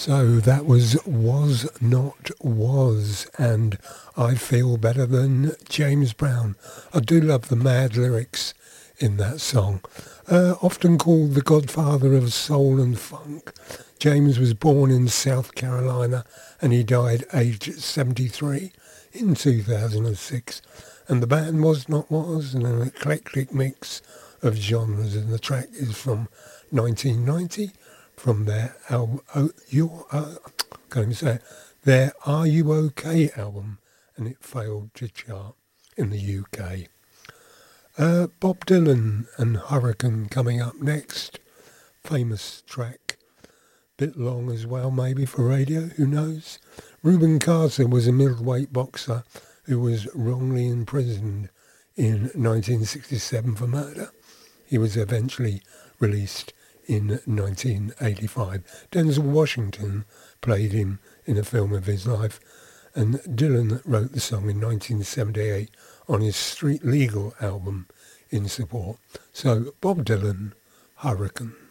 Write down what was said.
So that was Not Was, and I Feel Better Than James Brown. I do love the mad lyrics in that song. Often called the godfather of soul and funk, James was born in South Carolina and he died aged 73 in 2006. And the band Was Not Was, an eclectic mix of genres, and the track is from 1990 from their album, can't even say it, their Are You OK album, and it failed to chart in the UK. Bob Dylan and Hurricane coming up next. Famous track. Bit long as well, maybe, for radio, who knows? Reuben Carter was a middleweight boxer who was wrongly imprisoned in 1967 for murder. He was eventually released in 1985. Denzel Washington played him in a film of his life, and Dylan wrote the song in 1978 on his Street Legal album in support. So Bob Dylan, Hurricane.